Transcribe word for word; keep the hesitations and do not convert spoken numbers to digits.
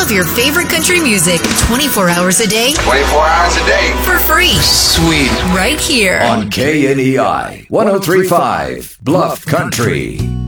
of your favorite country music twenty-four hours a day twenty-four hours a day. for free. Sweet. Right here. On K N E I one oh three point five Bluff Country.